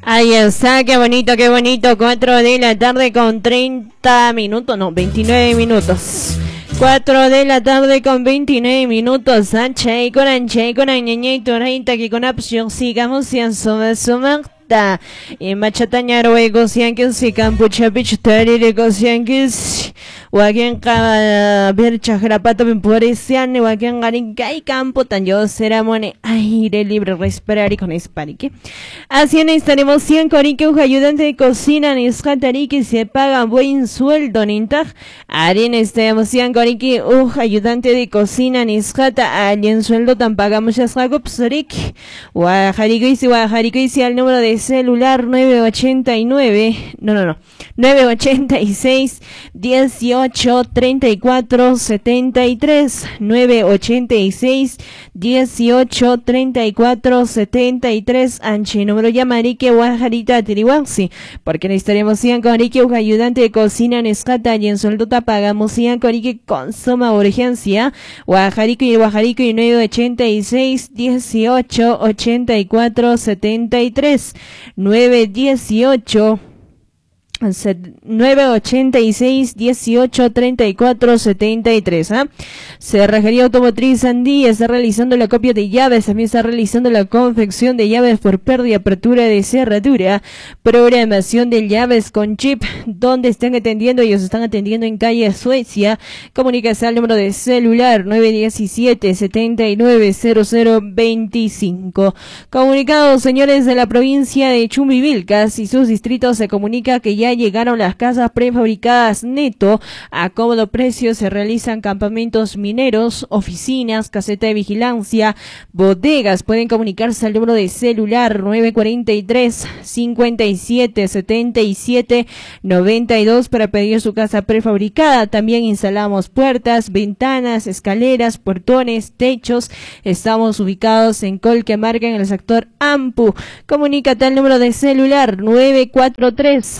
Ahí está, qué bonito, 4 de la tarde con 30 minutos, no, 29 minutos. 4 de la tarde con 29 minutos. Anche con ñeñito, reita que con opción sigamos y sumar. Y machataña ruego sianques si campucha pichtari rego sianques wagen ka bercha grapato pimporesian wagen garin kai campo tan yo ceramone aire libre respirar y con esparique. Así estaremos 100 corique un ayudante de cocina ni escatari que se paga buen sueldo nintag. Arin estamos 100 corique un ayudante de cocina ni escata alien sueldo tan pagamos ya sago psorik. Wajariko y si al número de celular 986 18 34 73 986 18 34 73 anchi número llamarike Guajarita Tiriwansi porque necesitaremos 100 corique un ayudante de cocina en escata y en sueldo pagamos 100 corique con suma urgencia Guajarico y 986 18 84 73 918 986 18 34 73. Cerrajería Automotriz Andía está realizando la copia de llaves, también está realizando la confección de llaves por pérdida, apertura de cerradura, programación de llaves con chip. Donde están atendiendo, ellos están atendiendo en calle Suecia. Comuníquese al número de celular 917 790025. Comunicados, señores de la provincia de Chumbivilcas y sus distritos, se comunica que ya llegaron las casas prefabricadas Neto a cómodo precio. Se realizan campamentos mineros, oficinas, caseta de vigilancia, bodegas. Pueden comunicarse al número de celular 943 57 77 92 para pedir su casa prefabricada. También instalamos puertas, ventanas, escaleras, portones, techos. Estamos ubicados en Colquemarca, en el sector Ampu. Comunícate al número de celular 943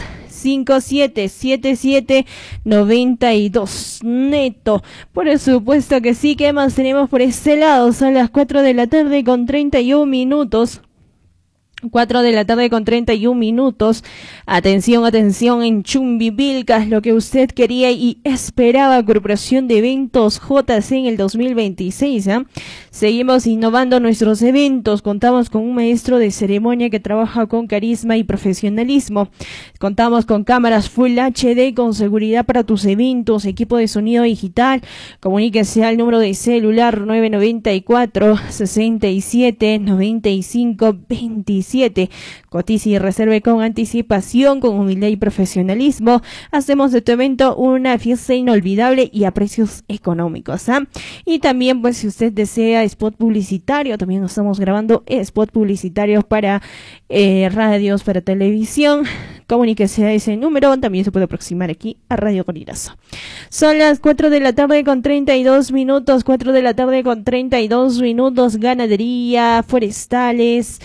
577792 Neto. Por supuesto que sí. ¿Qué más tenemos por este lado? Son las 4 de la tarde con 31 minutos. 4 de la tarde con 31 minutos. Atención en Chumbivilcas, lo que usted quería y esperaba. Corporación de Eventos JC en el 2026. Seguimos innovando nuestros eventos. Contamos con un maestro de ceremonia que trabaja con carisma y profesionalismo. Contamos con cámaras Full HD con seguridad para tus eventos, equipo de sonido digital. Comuníquese al número de celular 994 67 95 27. Cotice y reserve con anticipación, con humildad y profesionalismo. Hacemos de tu evento una fiesta inolvidable y a precios económicos. Y también, pues, si usted desea spot publicitario, también estamos grabando spot publicitarios para radios, para televisión. Comuníquese a ese número. También se puede aproximar aquí a Radio Colilazo. Son las 4 de la tarde con 32 minutos. 4 de la tarde con 32 minutos. Ganadería, forestales.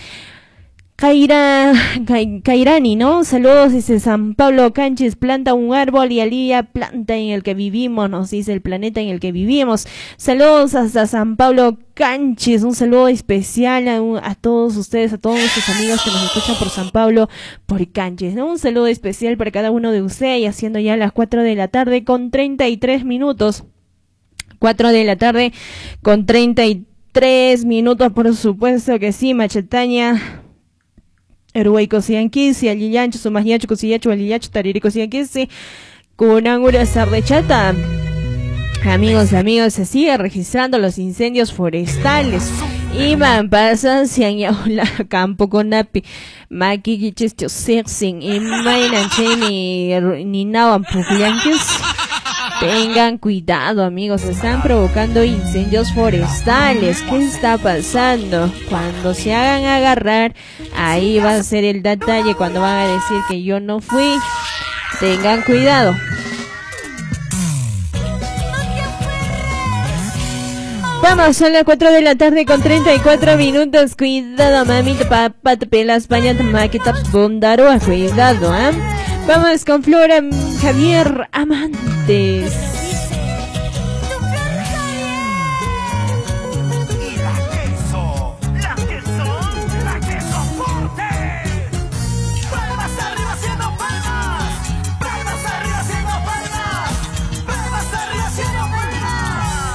Cairani, ¿no? Saludos, dice San Pablo Canches, planta un árbol y alía planta en el que vivimos, nos dice el planeta en el que vivimos. Saludos hasta San Pablo Canches, un saludo especial a todos ustedes, a todos nuestros amigos que nos escuchan por San Pablo, por Canches, ¿no? Un saludo especial para cada uno de ustedes, y haciendo ya las 4 de la tarde con 33 minutos. 4 de la tarde con 33 minutos, por supuesto que sí, Machataña. Uruguay cosianquisi, alillancho, sumajiacho, cosillacho, alillacho, tariri cosianquisi, cunangura sarrechata. Amigos, se sigue registrando los incendios forestales. Iban pasan si la campo con api, maki chistio sexing, y mainanche ni nawan puglianquis. Tengan cuidado, amigos, están provocando incendios forestales. ¿Qué está pasando? Cuando se hagan agarrar, ahí va a ser el detalle, cuando van a decir que yo no fui. Tengan cuidado. Vamos, son las 4 de la tarde con 34 minutos. Cuidado, mamita, papá, te pelas, España, maquetaps, bondaro, cuidado, Vamos con Flora Javier Amantes.